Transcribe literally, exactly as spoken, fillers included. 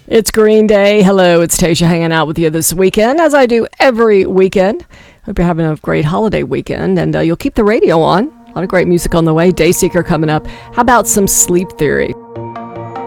It's Green Day. Hello, it's Tasha hanging out with you this weekend, as I do every weekend. Hope you're having a great holiday weekend, and uh, you'll keep the radio on. A lot of great music on the way. Dayseeker coming up. How about some Sleep Theory?